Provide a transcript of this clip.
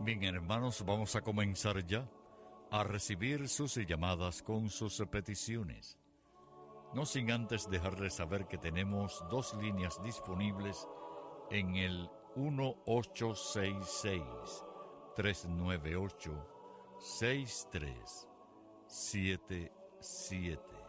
Bien, hermanos, vamos a comenzar ya a recibir sus llamadas con sus peticiones. No sin antes dejarles saber que tenemos dos líneas disponibles en el 1866-398-6377.